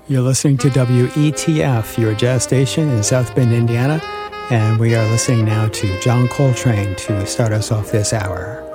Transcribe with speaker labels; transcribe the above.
Speaker 1: You're listening to WETF, your jazz station in South Bend, Indiana, and we are listening now to John Coltrane to start us off this hour.